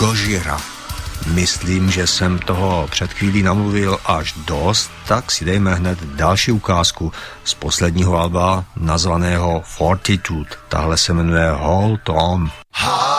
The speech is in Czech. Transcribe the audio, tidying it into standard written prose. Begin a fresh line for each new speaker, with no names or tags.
Gojira. Myslím, že jsem toho před chvílí namluvil až dost, tak si dejme hned další ukázku z posledního alba nazvaného Fortitude. Tahle se jmenuje Hold On.